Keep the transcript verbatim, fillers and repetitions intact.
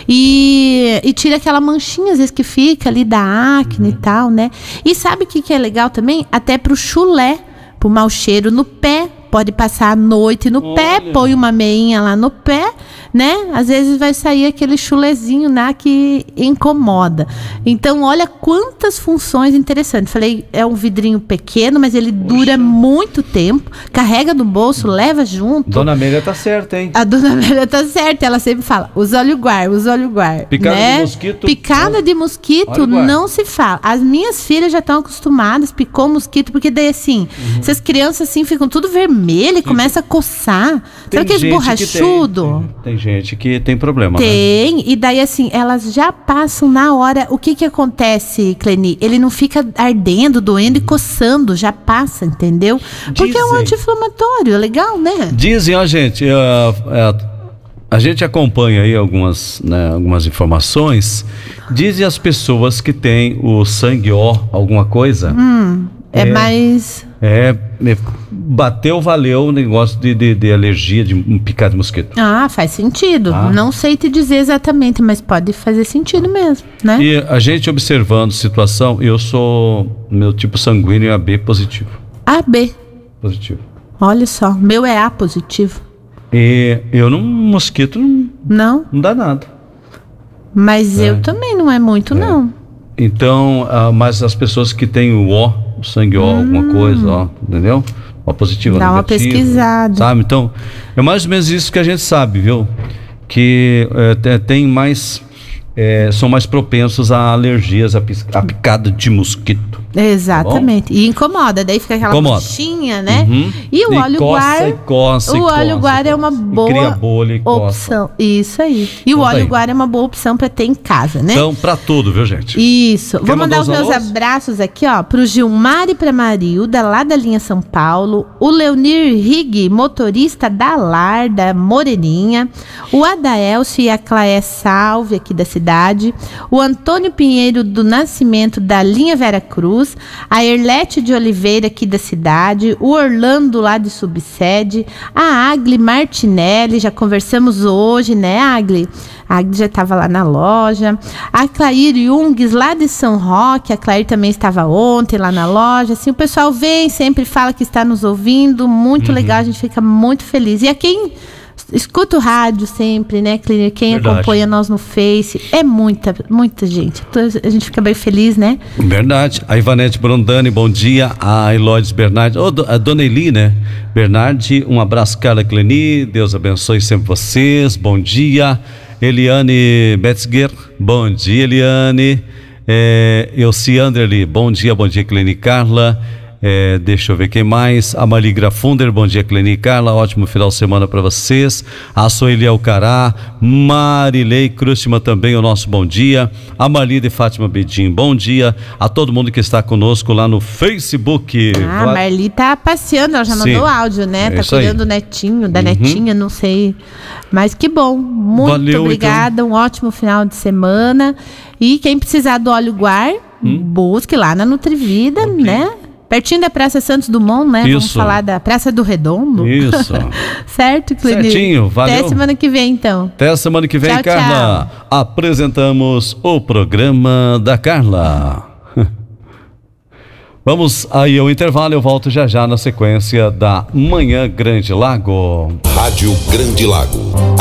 E, e tira aquela manchinha, às vezes, que fica ali da acne, uhum, e tal, né? E sabe o que, que é legal também? Até pro chulé, pro mau cheiro no pé. Pode passar a noite no Olha. pé, põe uma meinha lá no pé, né? Às vezes vai sair aquele chulezinho, né, que incomoda. Então, olha quantas funções interessantes. Falei, é um vidrinho pequeno, mas ele Poxa. dura muito tempo. Carrega no bolso, leva junto. Dona Amélia tá certa, hein? A Dona Amélia tá certa. Ela sempre fala, os olho guar, os olho guar. Picada né? de mosquito. Picada de mosquito não se fala. As minhas filhas já estão acostumadas, picou mosquito, porque daí assim, uhum. se as crianças assim ficam tudo vermelho, ele começa a coçar. Tem Sabe aquele borrachudo? Que tem, tem gente que tem problema. Tem, né? E daí assim, elas já passam na hora. O que que acontece, Cleni? Ele não fica ardendo, doendo e coçando, já passa, entendeu? Porque Dizem. é um anti-inflamatório, é legal, né? Dizem, ó, gente, uh, uh, a gente acompanha aí algumas, né, algumas informações. Dizem as pessoas que têm o sangue ó, alguma coisa. Hum, é, é mais... É, bateu, valeu o negócio de, de, de alergia, de um picado de mosquito. Ah, faz sentido. Ah. Não sei te dizer exatamente, mas pode fazer sentido mesmo, né? E a gente observando a situação, eu sou, meu tipo sanguíneo é A B positivo. A B? Positivo. Olha só, meu é A positivo. E eu não, mosquito não, não? não dá nada. Mas é. eu também não é muito, é. não. Então, uh, mas as pessoas que têm o O, o sangue O, hum. alguma coisa, ó, entendeu? O positivo, Dá negativo, uma pesquisada. Sabe? Então, é mais ou menos isso que a gente sabe, viu? Que é, tem mais, é, são mais propensos a alergias, a, a picada de mosquito. Exatamente. Tá e incomoda, daí fica aquela buchinha, né? Uhum. E o e óleo coça, guar. E coça, o e óleo coça, guar é uma boa cria bolha e opção. Coça. Isso aí. E então, o óleo guar é uma boa opção para ter em casa, né? Então, para tudo, viu, gente? Isso. Quer Vou mandar os meus alôs? abraços aqui, ó, pro Gilmar e pra Marilda, lá da linha São Paulo. O Leonir Rig, motorista da Lar, da Moreninha. O Adaelcio e a Claé Salve, aqui da cidade. O Antônio Pinheiro do Nascimento, da linha Vera Cruz. A Erlete de Oliveira, aqui da cidade, o Orlando, lá de Subsede, a Agli Martinelli, já conversamos hoje, né, Agli? A Agli já estava lá na loja, a Clair Jungs, lá de São Roque, a Clair também estava ontem lá na loja, assim, o pessoal vem, sempre fala que está nos ouvindo, muito uhum. legal, a gente fica muito feliz. E a quem... escuta o rádio sempre, né, Cleaner? Quem Verdade. acompanha nós no Face, é muita, muita gente. A gente fica bem feliz, né? Verdade. A Ivanete Brondani, bom dia. A Eloides Bernardi, oh, a Dona Eli, né? Bernardi, um abraço, Carla Cleni, Deus abençoe sempre vocês, bom dia. Eliane Betzger, bom dia, Eliane. É, Elci Anderli, bom dia, bom dia, Cleni Carla. É, deixa eu ver quem mais. A Mali Grafunder, bom dia, Cleni e Carla, ótimo final de semana para vocês. A Soeli Alcará, Marilei Krustima também, o nosso bom dia. A Marli de Fátima Bedim, bom dia a todo mundo que está conosco lá no Facebook. Ah, a Marli tá passeando, ela já Sim. mandou áudio, né? É tá cuidando do netinho, da uhum. netinha, não sei. Mas que bom, muito Valeu, obrigada, então. Um ótimo final de semana. E quem precisar do óleo guar, hum? busque lá na Nutrivida, okay. né? Pertinho da Praça Santos Dumont, né? Isso. Vamos falar da Praça do Redondo. Isso. Certo, Cleni? Certinho, valeu. Até semana que vem, então. Até semana que vem, tchau, Carla. Tchau. Apresentamos o programa da Carla. Vamos aí ao intervalo, eu volto já já na sequência da Manhã Grande Lago. Rádio Grande Lago.